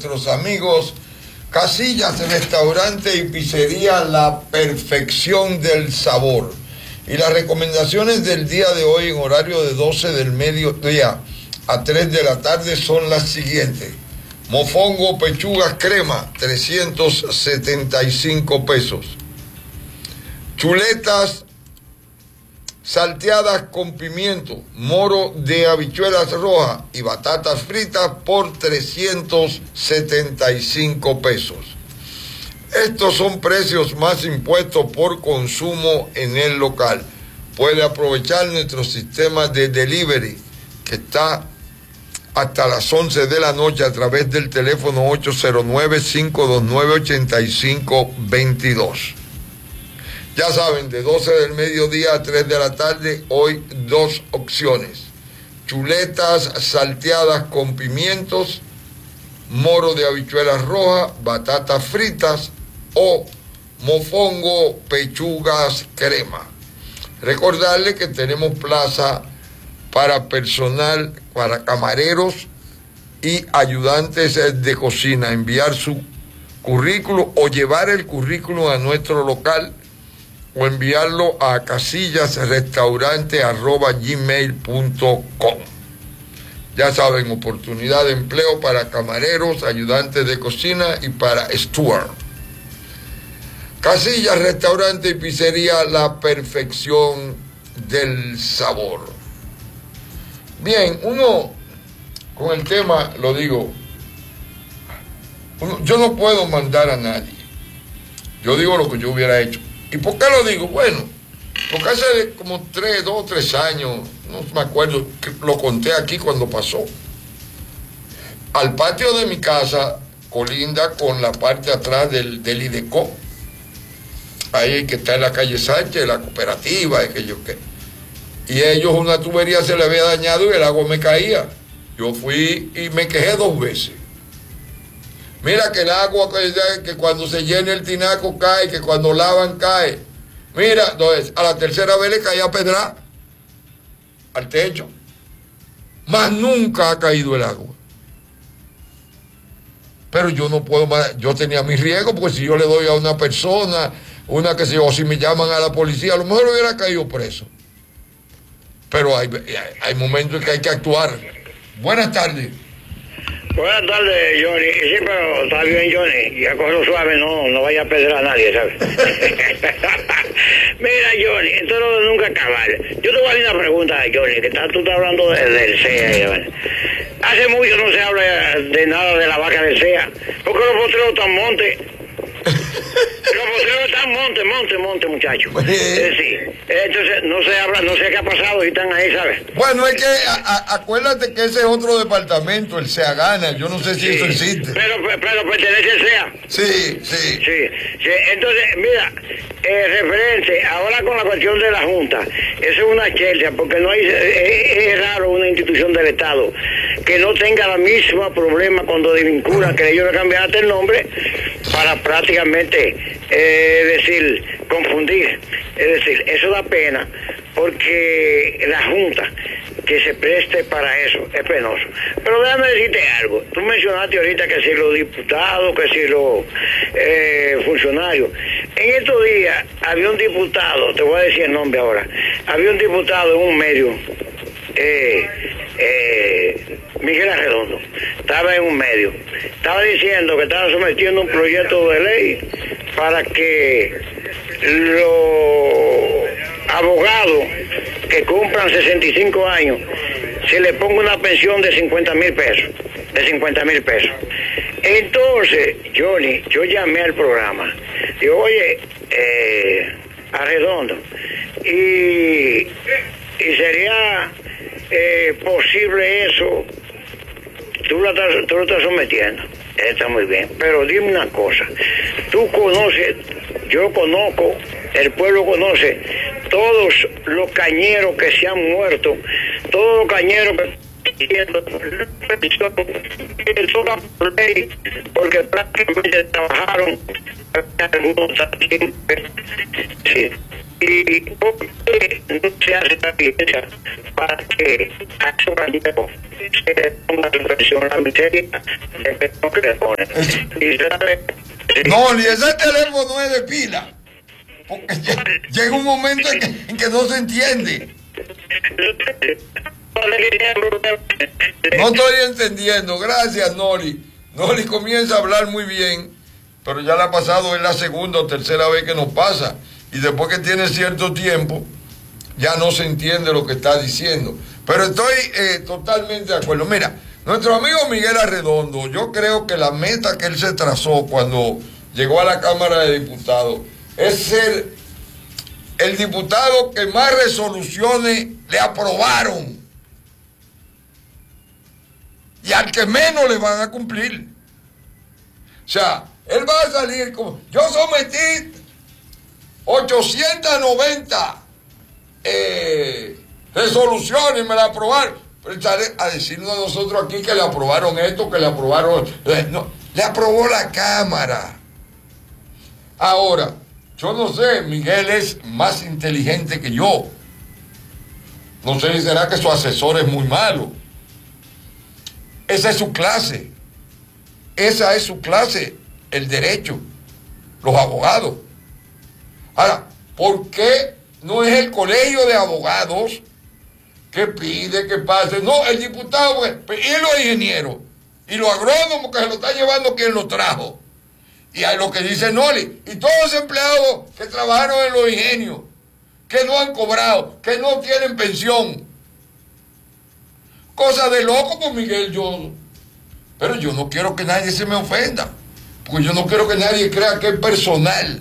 nuestros amigos Casillas, restaurante y pizzería La Perfección del Sabor. Y las recomendaciones del día de hoy en horario de 12 del mediodía a 3 de la tarde son las siguientes. Mofongo pechugas crema, 375 pesos. Chuletas salteadas con pimiento, moro de habichuelas rojas y batatas fritas por 375 pesos. Estos son precios más impuestos por consumo en el local. Puede aprovechar nuestro sistema de delivery que está hasta las 11 de la noche a través del teléfono 809-529-8522. Ya saben, de 12 del mediodía a 3 de la tarde, hoy dos opciones. Chuletas salteadas con pimientos, moro de habichuelas rojas, batatas fritas o mofongo pechugas crema. Recordarles que tenemos plaza para personal, para camareros y ayudantes de cocina. Enviar su currículum o llevar el currículum a nuestro local o enviarlo a casillasrestaurante@gmail.com. Ya saben, oportunidad de empleo para camareros, ayudantes de cocina y para steward. Casillas, restaurante y pizzería La Perfección del Sabor. Bien, uno con el tema, lo digo, yo no puedo mandar a nadie. Yo digo lo que yo hubiera hecho. ¿Y por qué lo digo? Bueno, porque hace como 2 o 3 años, no me acuerdo, que lo conté aquí cuando pasó. Al patio de mi casa colinda con la parte de atrás del IDECO. Ahí que está en la calle Sánchez, la cooperativa, y que yo qué. Y ellos una tubería se le había dañado y el agua me caía. Yo fui y me quejé 2 veces. Mira que el agua que cuando se llena el tinaco cae, que cuando lavan cae. Mira, entonces, a la tercera vez le caía pedra al techo. Más nunca ha caído el agua. Pero yo no puedo más, yo tenía mi riesgo, porque si yo le doy a una persona, o si me llaman a la policía, a lo mejor hubiera caído preso. Pero hay momentos en que hay que actuar. Buenas tardes. Buenas tardes, Johnny. Sí, pero está bien, Johnny. Ya cogerlo suave, no vaya a pedrar a nadie, ¿sabes? Mira, Johnny, esto no nunca acabar. Yo te voy a hacer una pregunta, Johnny, que tú estás hablando del CEA. ¿Vale? Hace mucho no se habla de nada de la vaca del CEA. Porque los potreros están montes. Los potreros están monte, muchachos. Sí. Entonces, no se habla, no sé qué ha pasado y están ahí, ¿sabes? Bueno, es que acuérdate que ese es otro departamento, el CEA gana. Yo no sé si eso existe. Pero pertenece al CEA. Sí. Entonces, mira, referente, ahora con la cuestión de la Junta, eso es una chelcha, porque no hay, es raro una institución del Estado que no tenga la misma problema cuando desvinculan, que ellos le cambiaron el nombre para prácticamente, confundir. Es decir, eso da pena, porque la Junta que se preste para eso es penoso. Pero déjame decirte algo. Tú mencionaste ahorita que si los diputados, que si los funcionarios. En estos días había un diputado, te voy a decir el nombre ahora, había un diputado en un medio, Miguel Arredondo, estaba en un medio, estaba diciendo que estaba sometiendo un proyecto de ley para que los abogados que cumplan 65 años se le ponga una pensión de 50,000 pesos, Entonces, Johnny, yo llamé al programa, digo, oye, Arredondo, y sería posible eso. Tú lo estás sometiendo, está muy bien, pero dime una cosa, tú conoces, yo conozco, el pueblo conoce todos los cañeros que se han muerto, todos los cañeros que porque prácticamente trabajaron sí. Y ¿Y por qué no se hace la diligencia para que a esos gallegos se les ponga atención la miseria de que no que le ponen? Y sabe, No, ni ese teléfono es de pila. Porque llega un momento en que no se entiende. No estoy entendiendo. Gracias, Noli. Noli comienza a hablar muy bien, pero ya le ha pasado, es la segunda o tercera vez que nos pasa. Y después que tiene cierto tiempo, ya no se entiende lo que está diciendo. Pero estoy totalmente de acuerdo. Mira, nuestro amigo Miguel Arredondo, yo creo que la meta que él se trazó cuando llegó a la Cámara de Diputados es ser el diputado que más resoluciones le aprobaron y al que menos le van a cumplir. O sea, él va a salir como, yo sometí 890 resoluciones y me la aprobaron. Pero sale a decirnos a nosotros aquí que le aprobaron esto, que le aprobaron... No, le aprobó la Cámara. Ahora, yo no sé, Miguel es más inteligente que yo. No sé si será que su asesor es muy malo. Esa es su clase. Esa es su clase, el derecho, los abogados. Ahora, ¿por qué no es el colegio de abogados que pide que pase? No, el diputado, y los ingenieros, y los agrónomos que se lo está llevando quien lo trajo. Y hay lo que dice Noli, y todos los empleados que trabajaron en los ingenios, que no han cobrado, que no tienen pensión. Cosa de loco por Miguel, yo. Pero yo no quiero que nadie se me ofenda, porque yo no quiero que nadie crea que es personal.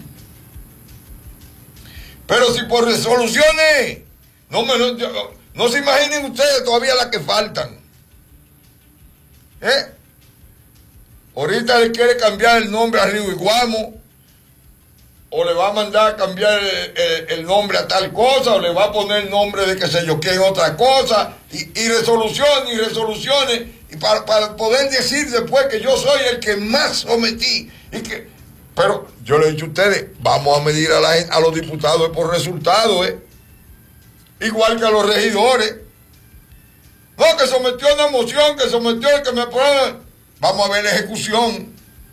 Pero si por resoluciones, no se imaginen ustedes todavía las que faltan. Ahorita le quiere cambiar el nombre a Río Iguamo, o le va a mandar a cambiar el nombre a tal cosa, o le va a poner el nombre de que sé yo quién otra cosa, y resoluciones, y para poder decir después que yo soy el que más sometí, pero yo le he dicho a ustedes, vamos a medir a los diputados por resultados, igual que a los regidores. No, que sometió una moción, que sometió el que me aprueba. Vamos a ver la ejecución.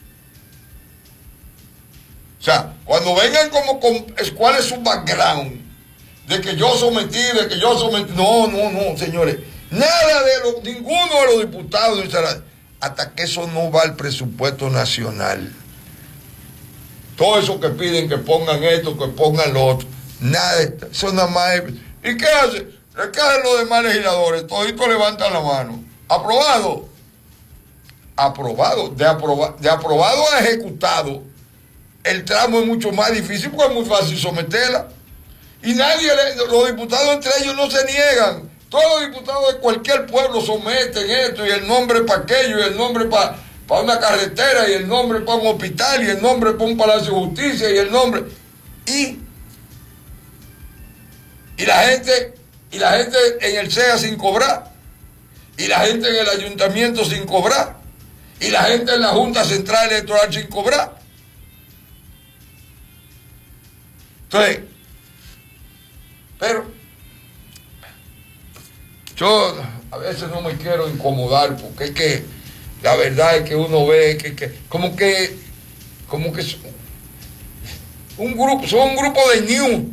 O sea, cuando vengan como con cuál es su background, de que yo sometí, no, señores, ninguno de los diputados, hasta que eso no va al presupuesto nacional. Todo eso que piden que pongan esto, que pongan lo otro, nada, eso nada más es... ¿Y qué hace? ¿Qué hacen los demás legisladores? Toditos levantan la mano. ¿Aprobado? Aprobado. De aprobado a ejecutado, el tramo es mucho más difícil porque es muy fácil someterla. Y los diputados entre ellos no se niegan. Todos los diputados de cualquier pueblo someten esto, y el nombre para aquello, y el nombre para una carretera, y el nombre para un hospital, y el nombre para un palacio de justicia, y el nombre... Y la gente en el CEA sin cobrar, y la gente en el ayuntamiento sin cobrar, y la gente en la Junta Central Electoral sin cobrar. Entonces, pero yo a veces no me quiero incomodar, porque es que la verdad es que uno ve como que son un grupo de news,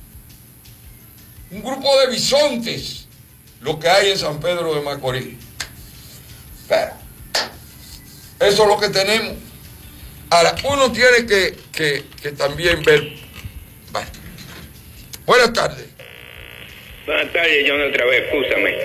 un grupo de bisontes, lo que hay en San Pedro de Macorís. Pero eso es lo que tenemos. Ahora, uno tiene que también ver. Vale. Buenas tardes. Buenas tardes, Johnny, otra vez, escúchame.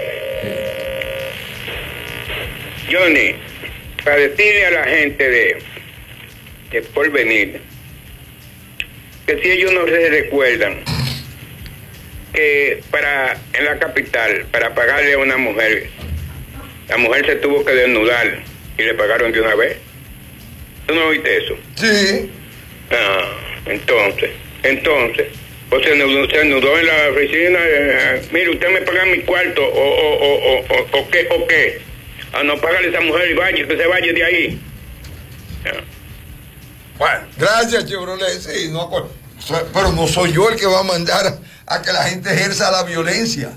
Johnny, para decirle a la gente de Porvenir que si ellos no se recuerdan que en la capital, para pagarle a una mujer, la mujer se tuvo que desnudar y le pagaron de una vez. ¿Tú no oíste eso? Sí. Entonces, pues se nudó en la oficina. Mire, usted me paga mi cuarto, o qué. No, págale a esa mujer y vaya, que se vaya de ahí. Bueno, gracias, Chevrolet. Sí, Pero no soy yo el que va a mandar a que la gente ejerza la violencia.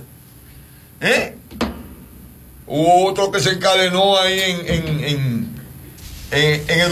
Hubo otro que se encadenó ahí en